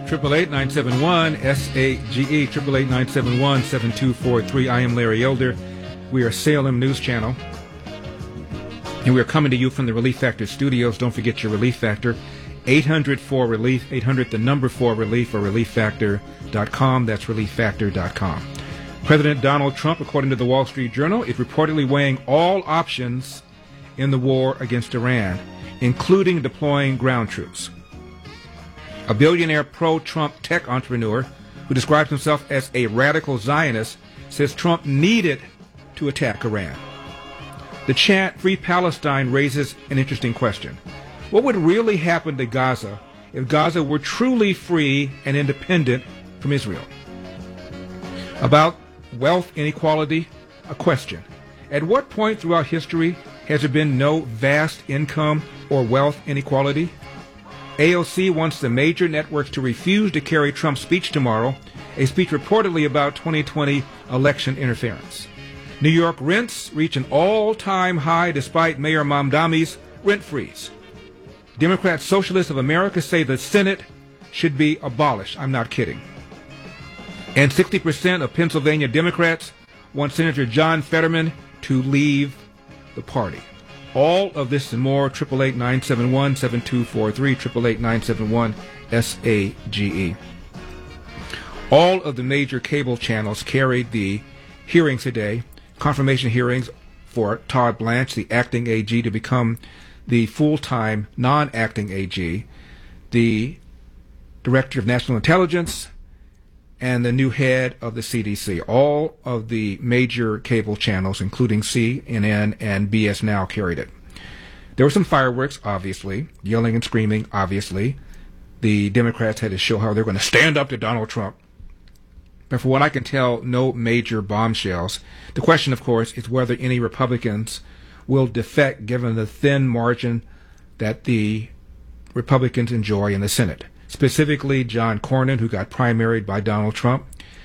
888-971-SAGE, 888-971-7243. I am Larry Elder. We are Salem News Channel, and we are coming to you from the Relief Factor studios. Don't forget your Relief Factor, 800-4RELIEF, 800 the number 4RELIEF, or ReliefFactor.com. That's ReliefFactor.com. President Donald Trump, according to the Wall Street Journal, is reportedly weighing all options in the war against Iran, including deploying ground troops. A billionaire pro-Trump tech entrepreneur who describes himself as a radical Zionist says Trump needed to attack Iran. The chant Free Palestine raises an interesting question. What would really happen to Gaza if Gaza were truly free and independent from Israel? About wealth inequality, a question. At what point throughout history has there been no vast income or wealth inequality? AOC wants the major networks to refuse to carry Trump's speech tomorrow, a speech reportedly about 2020 election interference. New York rents reach an all-time high despite Mayor Mamdani's rent freeze. Democrat Socialists of America say the Senate should be abolished. I'm not kidding. And 60% of Pennsylvania Democrats want Senator John Fetterman to leave the party. All of this and more, 888-971-7243, 888-971-SAGE. All of the major cable channels carried the hearings today, confirmation hearings for Todd Blanche, the acting AG, to become the full-time non-acting AG, the Director of National Intelligence, and the new head of the CDC. All of the major cable channels, including CNN and BS Now, carried it. There were some fireworks, obviously, yelling and screaming, obviously. The Democrats had to show how they're going to stand up to Donald Trump. But for what I can tell, no major bombshells. The question, of course, is whether any Republicans will defect given the thin margin that the Republicans enjoy in the Senate. Specifically, John Cornyn, who got primaried by Donald Trump.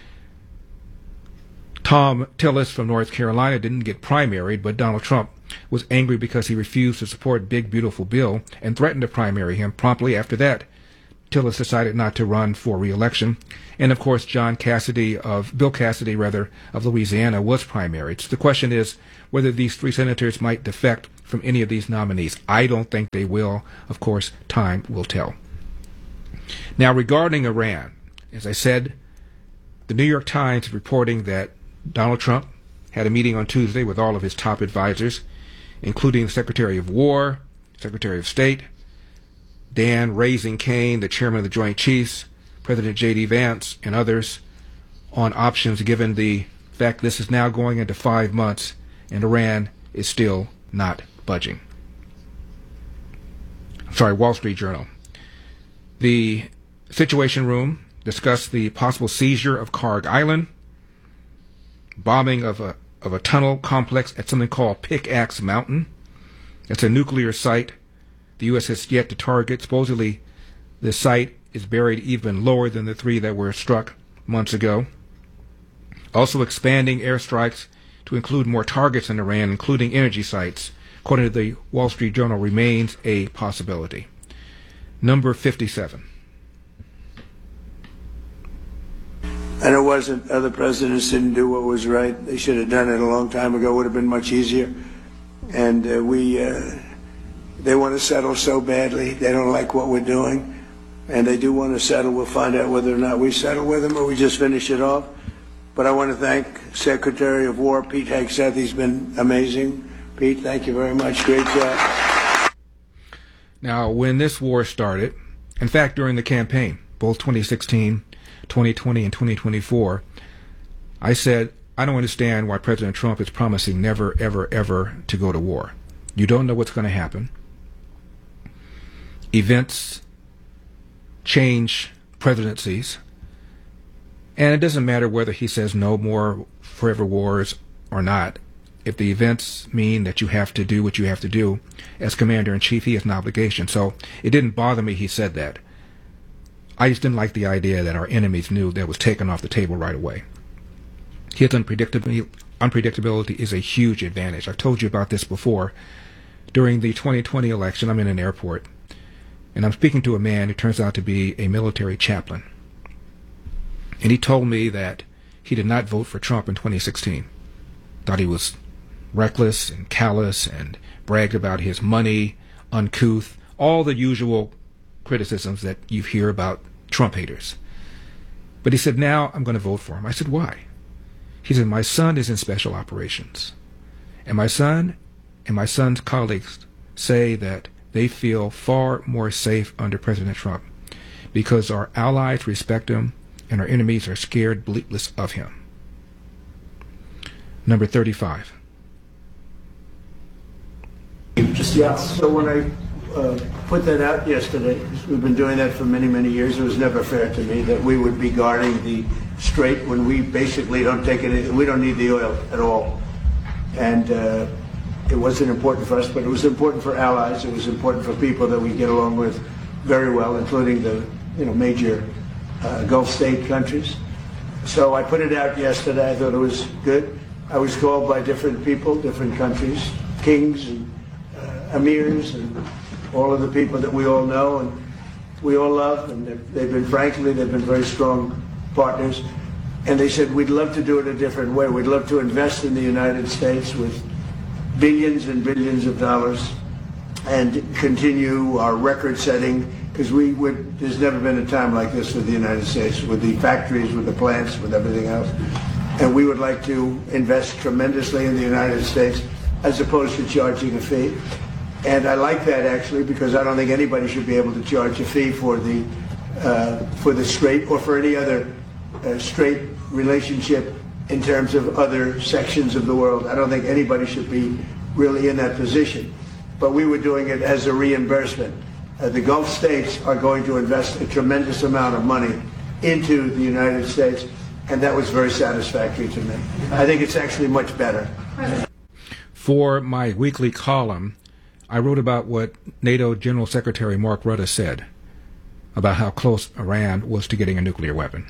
Tom Tillis from North Carolina didn't get primaried, but Donald Trump was angry because he refused to support Big Beautiful Bill and threatened to primary him. Promptly after that, Tillis decided not to run for re-election. And of course, Bill Cassidy, of Louisiana, was primaried. So the question is whether these three senators might defect from any of these nominees. I don't think they will. Of course, time will tell. Now, regarding Iran, as I said, the New York Times is reporting that Donald Trump had a meeting on Tuesday with all of his top advisors, including the Secretary of War, Secretary of State, Dan Raising Kane, the chairman of the Joint Chiefs, President J.D. Vance, and others, on options given the fact this is now going into 5 months and Iran is still not budging. Wall Street Journal. The Situation Room discussed the possible seizure of Karg Island, bombing of a tunnel complex at something called Pickaxe Mountain. It's a nuclear site the U.S. has yet to target. Supposedly, the site is buried even lower than the three that were struck months ago. Also expanding airstrikes to include more targets in Iran, including energy sites, according to the Wall Street Journal, remains a possibility. Number 57. And it wasn't, other presidents didn't do what was right. They should have done it a long time ago. It would have been much easier. And they want to settle so badly. They don't like what we're doing. And they do want to settle. We'll find out whether or not we settle with them or we just finish it off. But I want to thank Secretary of War Pete Hegseth. He's been amazing. Pete, thank you very much. Great job. Now, when this war started, in fact, during the campaign, both 2016, 2020, and 2024, I said, I don't understand why President Trump is promising never, ever, ever to go to war. You don't know what's going to happen. Events change presidencies. And it doesn't matter whether he says no more forever wars or not. If the events mean that you have to do what you have to do, as Commander-in-Chief, he has an obligation. So it didn't bother me he said that. I just didn't like the idea that our enemies knew that was taken off the table right away. His unpredictability is a huge advantage. I've told you about this before. During the 2020 election, I'm in an airport, and I'm speaking to a man who turns out to be a military chaplain. And he told me that he did not vote for Trump in 2016. Thought he was reckless and callous and bragged about his money, uncouth, all the usual criticisms that you hear about Trump haters. But he said, now I'm going to vote for him. I said, why? He said, my son is in special operations. And my son and my son's colleagues say that they feel far more safe under President Trump because our allies respect him and our enemies are scared bleatless of him. Number 35. So when I put that out yesterday, we've been doing that for many, many years. It was never fair to me that we would be guarding the strait when we basically don't take any, we don't need the oil at all. And it wasn't important for us, but it was important for allies. It was important for people that we get along with very well, including the major Gulf state countries. So I put it out yesterday. I thought it was good. I was called by different people, different countries, kings and emirs and all of the people that we all know and we all love, and they've been very strong partners. And they said, we'd love to do it a different way. We'd love to invest in the United States with billions and billions of dollars and continue our record setting, because there's never been a time like this with the United States, with the factories, with the plants, with everything else. And we would like to invest tremendously in the United States as opposed to charging a fee. And I like that, actually, because I don't think anybody should be able to charge a fee for the strait or for any other strait relationship in terms of other sections of the world. I don't think anybody should be really in that position. But we were doing it as a reimbursement. The Gulf states are going to invest a tremendous amount of money into the United States, and that was very satisfactory to me. I think it's actually much better. For my weekly column, I wrote about what NATO General Secretary Mark Rutte said about how close Iran was to getting a nuclear weapon.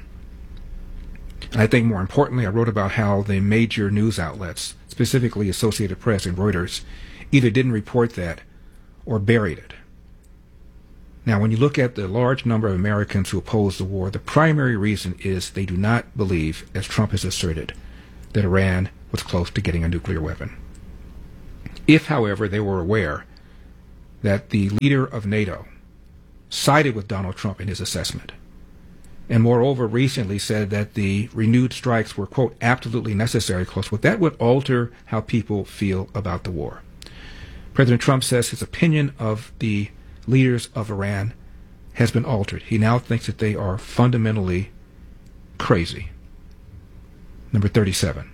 And I think more importantly, I wrote about how the major news outlets, specifically Associated Press and Reuters, either didn't report that or buried it. Now, when you look at the large number of Americans who oppose the war, the primary reason is they do not believe, as Trump has asserted, that Iran was close to getting a nuclear weapon. If, however, they were aware that the leader of NATO sided with Donald Trump in his assessment, and moreover recently said that the renewed strikes were, quote, absolutely necessary, close quote, that would alter how people feel about the war. President Trump says his opinion of the leaders of Iran has been altered. He now thinks that they are fundamentally crazy. Number 37.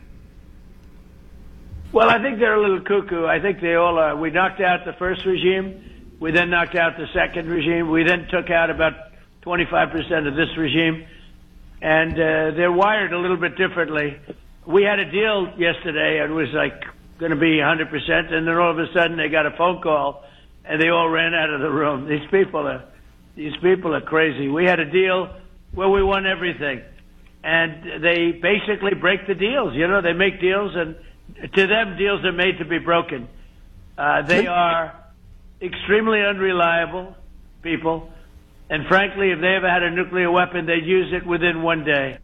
Well, I think they're a little cuckoo. I think they all are. We knocked out the first regime. We then knocked out the second regime. We then took out about 25% of this regime. And they're wired a little bit differently. We had a deal yesterday and it was like going to be 100%. And then all of a sudden they got a phone call and they all ran out of the room. These people are crazy. We had a deal where we won everything. And they basically break the deals. You know, they make deals, and to them, deals are made to be broken. They are extremely unreliable people. And frankly, if they ever had a nuclear weapon, they'd use it within one day.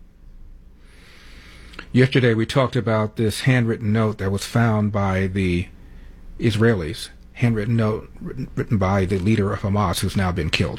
Yesterday, we talked about this handwritten note that was found by the Israelis, handwritten note written by the leader of Hamas, who's now been killed.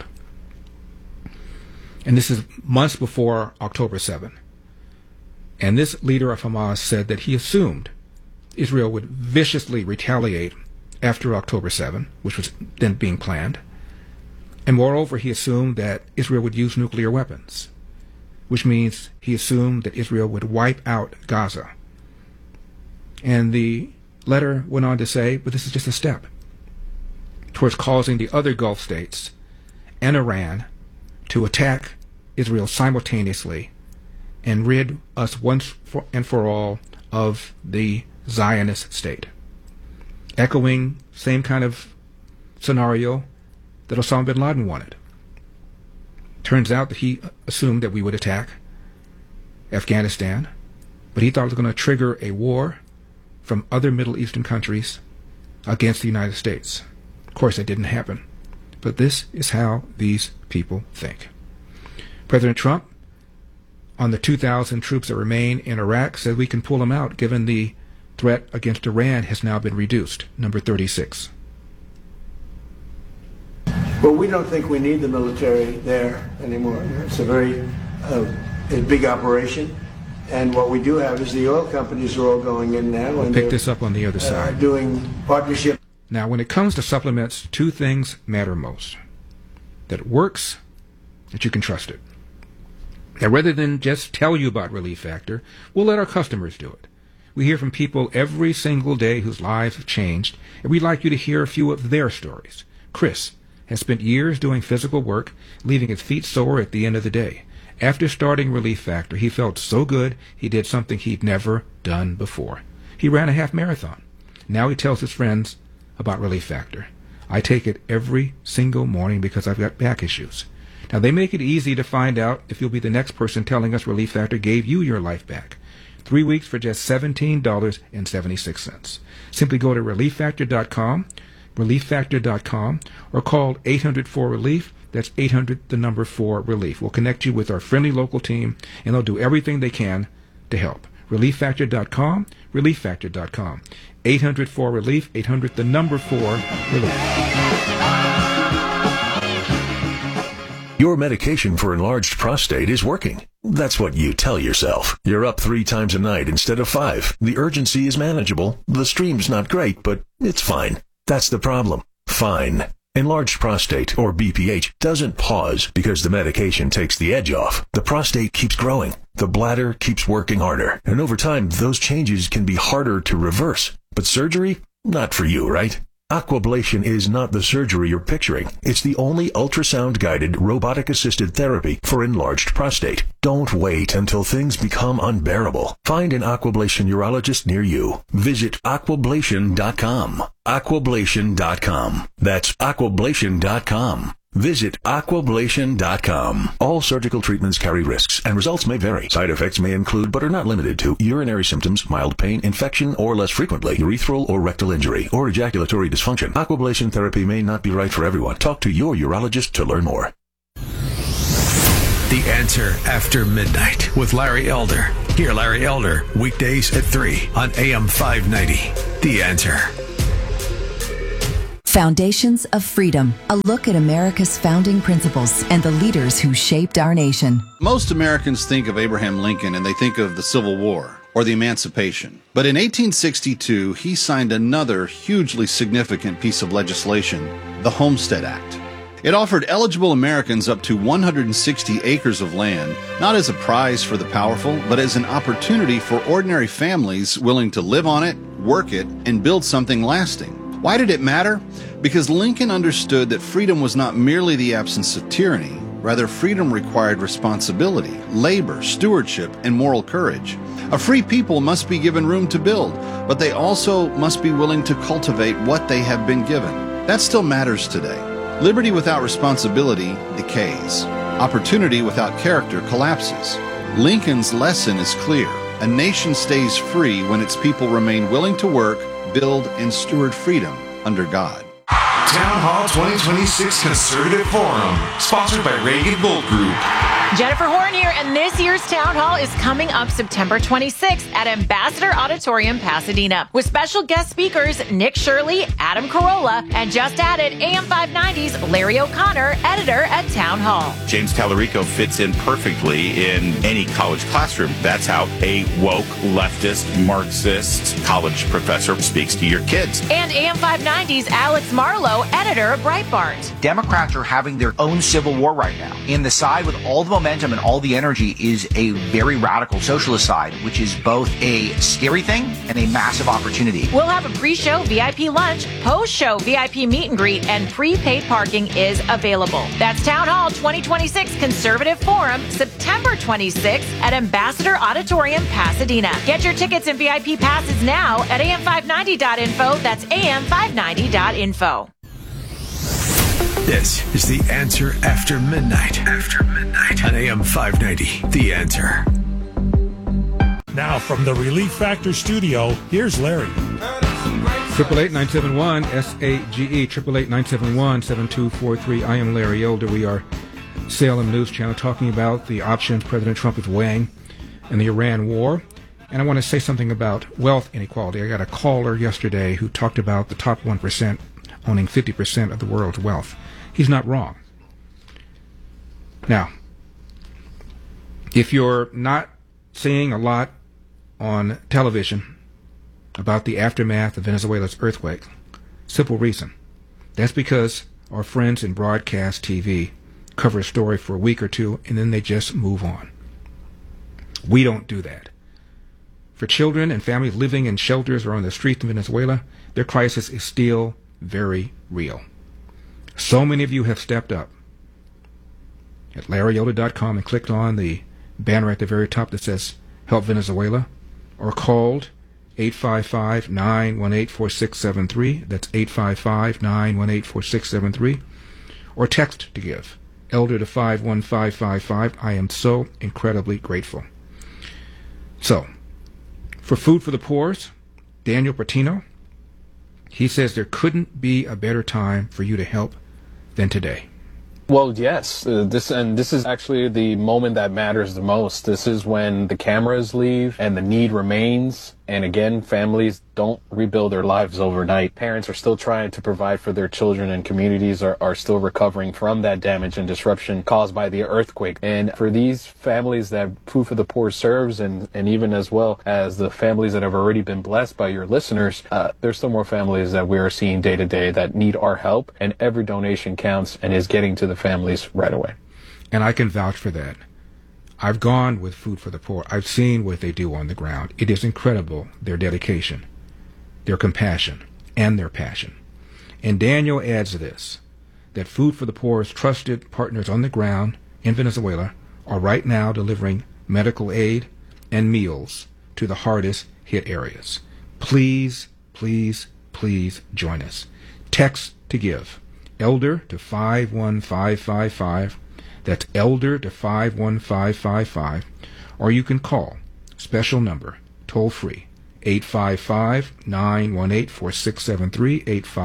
And this is months before October 7. And this leader of Hamas said that he assumed Israel would viciously retaliate after October 7, which was then being planned. And moreover, he assumed that Israel would use nuclear weapons, which means he assumed that Israel would wipe out Gaza. And the letter went on to say, but this is just a step towards causing the other Gulf states and Iran to attack Israel simultaneously and rid us once and for all of the Zionist state. Echoing same kind of scenario that Osama bin Laden wanted. Turns out that he assumed that we would attack Afghanistan, but he thought it was going to trigger a war from other Middle Eastern countries against the United States. Of course, that didn't happen. But this is how these people think. President Trump on the 2,000 troops that remain in Iraq said we can pull them out given the threat against Iran has now been reduced. Number 36. Well, we don't think we need the military there anymore. It's a very a big operation. And what we do have is the oil companies are all going in now. We'll pick this up on the other side. Doing partnership. Now, when it comes to supplements, two things matter most. That it works, that you can trust it. Now, rather than just tell you about Relief Factor, we'll let our customers do it. We hear from people every single day whose lives have changed, and we'd like you to hear a few of their stories. Chris has spent years doing physical work, leaving his feet sore at the end of the day. After starting Relief Factor, he felt so good he did something he'd never done before. He ran a half marathon. Now he tells his friends about Relief Factor. I take it every single morning because I've got back issues. Now, they make it easy to find out if you'll be the next person telling us Relief Factor gave you your life back. 3 weeks for just $17.76. Simply go to ReliefFactor.com, ReliefFactor.com, or call 800-4-RELIEF. That's 800-4-RELIEF. We'll connect you with our friendly local team, and they'll do everything they can to help. ReliefFactor.com, ReliefFactor.com. 800-4-RELIEF, 800-4-RELIEF. Your medication for enlarged prostate is working. That's what you tell yourself. You're up 3 times a night instead of 5. The urgency is manageable. The stream's not great, but it's fine. That's the problem. Fine. Enlarged prostate, or BPH, doesn't pause because the medication takes the edge off. The prostate keeps growing. The bladder keeps working harder. And over time, those changes can be harder to reverse. But surgery? Not for you, right? Aquablation is not the surgery you're picturing. It's the only ultrasound-guided, robotic-assisted therapy for enlarged prostate. Don't wait until things become unbearable. Find an Aquablation urologist near you. Visit Aquablation.com. Aquablation.com. That's Aquablation.com. Visit Aquablation.com. All surgical treatments carry risks, and results may vary. Side effects may include, but are not limited to, urinary symptoms, mild pain, infection, or less frequently, urethral or rectal injury, or ejaculatory dysfunction. Aquablation therapy may not be right for everyone. Talk to your urologist to learn more. The Answer After Midnight with Larry Elder. Hear Larry Elder weekdays at 3 on AM 590. The Answer. Foundations of Freedom, a look at America's founding principles and the leaders who shaped our nation. Most Americans think of Abraham Lincoln and they think of the Civil War or the Emancipation. But in 1862, he signed another hugely significant piece of legislation, the Homestead Act. It offered eligible Americans up to 160 acres of land, not as a prize for the powerful, but as an opportunity for ordinary families willing to live on it, work it, and build something lasting. Why did it matter? Because Lincoln understood that freedom was not merely the absence of tyranny. Rather, freedom required responsibility, labor, stewardship, and moral courage. A free people must be given room to build, but they also must be willing to cultivate what they have been given. That still matters today. Liberty without responsibility decays. Opportunity without character collapses. Lincoln's lesson is clear. A nation stays free when its people remain willing to work, build, and steward freedom under God. Town Hall 2026 Conservative Forum, sponsored by Reagan Gold Group. Jennifer Horn here, and this year's Town Hall is coming up September 26th at Ambassador Auditorium, Pasadena, with special guest speakers Nick Shirley, Adam Carolla, and just added AM 590's Larry O'Connor, editor at Town Hall. James Tallarico fits in perfectly in any college classroom. That's how a woke, leftist, Marxist college professor speaks to your kids. And AM 590's Alex Marlowe, editor of Breitbart. Democrats are having their own civil war right now. In the side with all the momentum and all the energy is a very radical socialist side, which is both a scary thing and a massive opportunity. We'll have a pre-show VIP lunch, post-show VIP meet and greet, and prepaid parking is available. That's Town Hall 2026 Conservative Forum, September 26th at Ambassador Auditorium, Pasadena. Get your tickets and VIP passes now at am590.info. That's am590.info. This is The Answer After Midnight. After Midnight on AM 590. The Answer. Now from the Relief Factor studio, here's Larry. 888-971-SAGE, 888-971-7243. I am Larry Elder. We are Salem News Channel, talking about the options President Trump is weighing in the Iran war. And I want to say something about wealth inequality. I got a caller yesterday who talked about the top 1% owning 50% of the world's wealth. He's not wrong. Now, if you're not seeing a lot on television about the aftermath of Venezuela's earthquake, simple reason. That's because our friends in broadcast TV cover a story for a week or two and then they just move on. We don't do that. For children and families living in shelters or on the streets in Venezuela, their crisis is still very real. So many of you have stepped up at LarryElder.com and clicked on the banner at the very top that says Help Venezuela, or called 855-918-4673. That's 855-918-4673. Or text to give, Elder to 51555. I am so incredibly grateful. So, for Food for the Poor's, Daniel Bertino, he says there couldn't be a better time for you to help than today. Well, yes. This is actually the moment that matters the most. This is when the cameras leave and the need remains. And again, families don't rebuild their lives overnight. Parents are still trying to provide for their children, and communities are still recovering from that damage and disruption caused by the earthquake. And for these families that Food for the Poor serves, and even as well as the families that have already been blessed by your listeners, there's still more families that we are seeing day to day that need our help, and every donation counts and is getting to the families right away. And I can vouch for that. I've gone with Food for the Poor. I've seen what they do on the ground. It is incredible, their dedication, their compassion, and their passion. And Daniel adds to this, that Food for the Poor's trusted partners on the ground in Venezuela are right now delivering medical aid and meals to the hardest hit areas. Please, please, please join us. Text to give, Elder to 51555. That's Elder to 51555, or you can call, special number, toll free, 855-918-4673,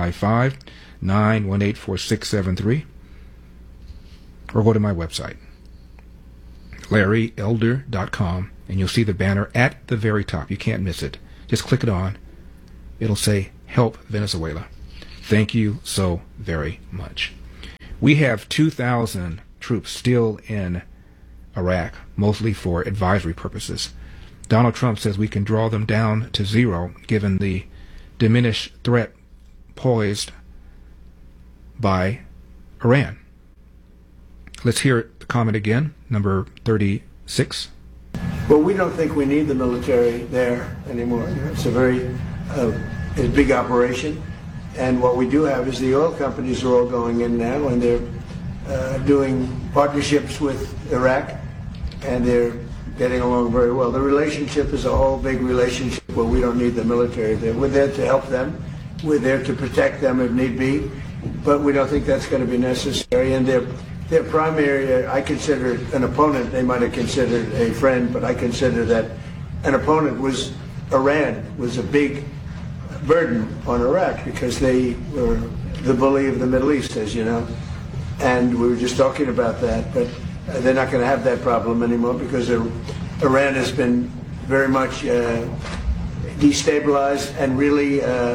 855-918-4673, or go to my website, LarryElder.com, and you'll see the banner at the very top. You can't miss it. Just click it on. It'll say Help Venezuela. Thank you so very much. We have 2,000 troops still in Iraq, mostly for advisory purposes. Donald Trump says we can draw them down to zero given the diminished threat posed by Iran. Let's hear the comment again, number 36. Well, we don't think we need the military there anymore. It's a very it's a big operation. And what we do have is the oil companies are all going in now, and they're doing partnerships with Iraq, and they're getting along very well. The relationship is a whole big relationship where we don't need the military there. We're there to help them. We're there to protect them if need be, but we don't think that's going to be necessary. And their primary, I consider an opponent. They might have considered a friend, but I consider that an opponent was Iran, was a big burden on Iraq because they were the bully of the Middle East, as you know. And we were just talking about that, but they're not going to have that problem anymore because Iran has been very much destabilized, and really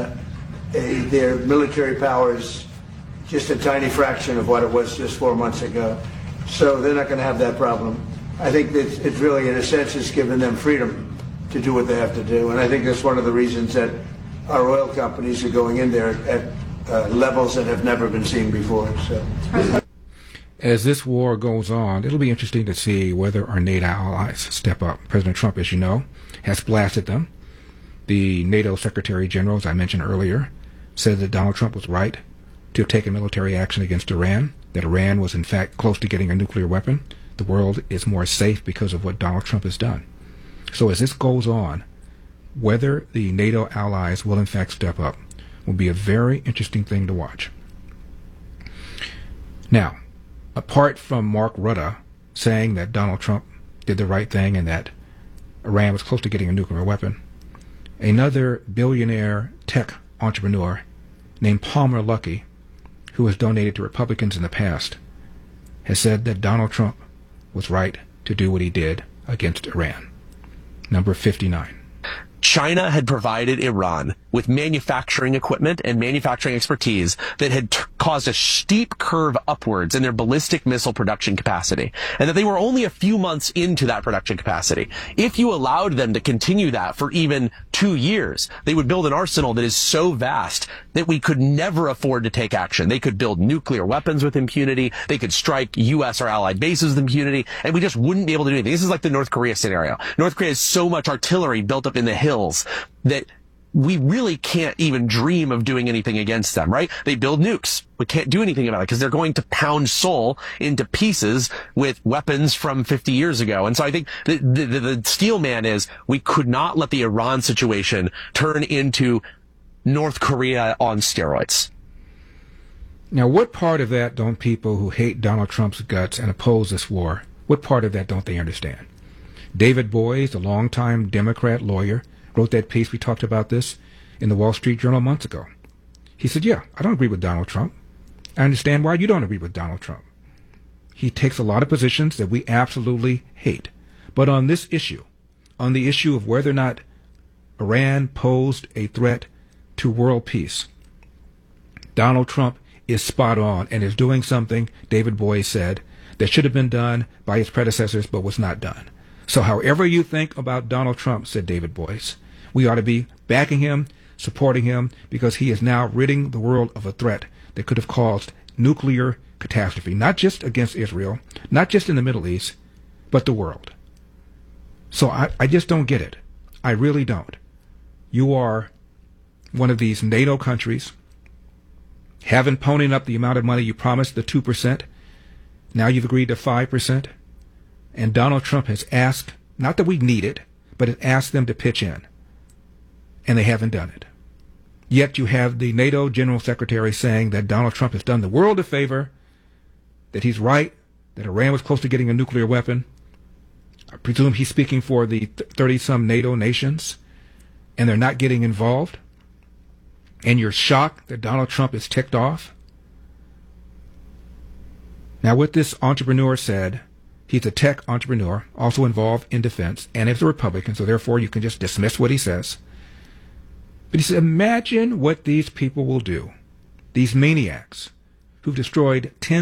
their military power is just a tiny fraction of what it was just 4 months ago. So they're not going to have that problem. I think that it's really, in a sense, it's given them freedom to do what they have to do. And I think that's one of the reasons that our oil companies are going in there at levels that have never been seen before. So, as this war goes on, it'll be interesting to see whether our NATO allies step up. President Trump, as you know, has blasted them. The NATO Secretary General, as I mentioned earlier, said that Donald Trump was right to have taken military action against Iran, that Iran was in fact close to getting a nuclear weapon. The world is more safe because of what Donald Trump has done. So as this goes on, whether the NATO allies will in fact step up will be a very interesting thing to watch. Now, apart from Mark Rutte saying that Donald Trump did the right thing and that Iran was close to getting a nuclear weapon, another billionaire tech entrepreneur named Palmer Luckey, who has donated to Republicans in the past, has said that Donald Trump was right to do what he did against Iran. Number 59. China had provided Iran with manufacturing equipment and manufacturing expertise that had caused a steep curve upwards in their ballistic missile production capacity, and that they were only a few months into that production capacity. If you allowed them to continue that for even 2 years, they would build an arsenal that is so vast that we could never afford to take action. They could build nuclear weapons with impunity. They could strike U.S. or allied bases with impunity, and we just wouldn't be able to do anything. This is like the North Korea scenario. North Korea has so much artillery built up in the hills that we really can't even dream of doing anything against them, right? They build nukes. We can't do anything about it because they're going to pound Seoul into pieces with weapons from 50 years ago. And so I think the steel man is we could not let the Iran situation turn into North Korea on steroids. Now, what part of that don't people who hate Donald Trump's guts and oppose this war, what part of that don't they understand? David Boies, a longtime Democrat lawyer, wrote that piece, we talked about this, in the Wall Street Journal months ago. He said, yeah, I don't agree with Donald Trump. I understand why you don't agree with Donald Trump. He takes a lot of positions that we absolutely hate. But on this issue, on the issue of whether or not Iran posed a threat to world peace, Donald Trump is spot on and is doing something, David Boies said, that should have been done by his predecessors but was not done. So however you think about Donald Trump, said David Boies, we ought to be backing him, supporting him, because he is now ridding the world of a threat that could have caused nuclear catastrophe, not just against Israel, not just in the Middle East, but the world. So I just don't get it. I really don't. You are one of these NATO countries, haven't ponied up the amount of money you promised, the 2%. Now you've agreed to 5%. And Donald Trump has asked, not that we need it, but has asked them to pitch in. And they haven't done it. Yet you have the NATO General Secretary saying that Donald Trump has done the world a favor, that he's right, that Iran was close to getting a nuclear weapon. I presume he's speaking for the 30-some NATO nations, and they're not getting involved. And you're shocked that Donald Trump is ticked off. Now, what this entrepreneur said, he's a tech entrepreneur, also involved in defense, and is a Republican, so therefore you can just dismiss what he says. But he said, imagine what these people will do, these maniacs who've destroyed tens